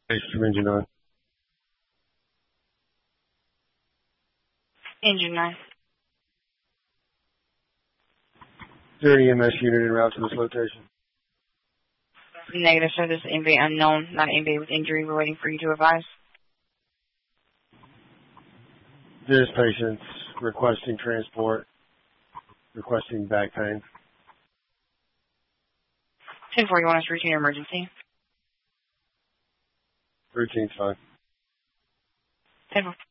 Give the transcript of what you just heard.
Thanks for Engine 9. Engine 9. Is there an EMS unit en route to this location? Negative, sir. This is inmate unknown, not inmate with injury. We're waiting for you to advise. This patient's requesting transport, requesting back pain. 1041 is routine emergency. Routine's fine. 1041.